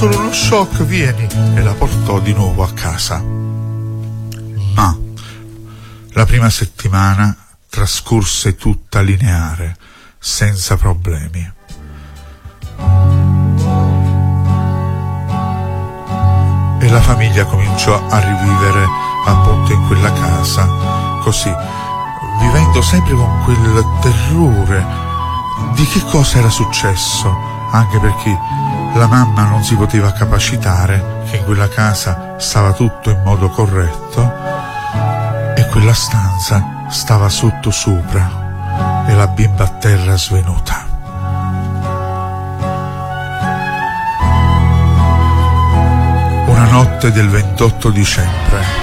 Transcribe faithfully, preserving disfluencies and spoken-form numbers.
Con uno shock vieni e la portò di nuovo a casa. Ma la prima settimana trascorse tutta lineare, senza problemi. E la famiglia cominciò a rivivere appunto in quella casa, così, vivendo sempre con quel terrore di che cosa era successo, anche perché la mamma non si poteva capacitare che in quella casa stava tutto in modo corretto e quella stanza stava sotto sopra e la bimba a terra svenuta. Una notte del ventotto dicembre